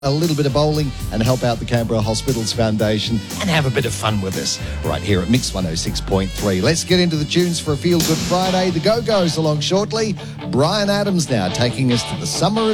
a little bit of bowling and help out the Canberra Hospitals Foundation and have a bit of fun with us right here at Mix 106.3. Let's get into the tunes for a Feel Good Friday. The Go-Go's along shortly. Brian Adams now taking us to the summer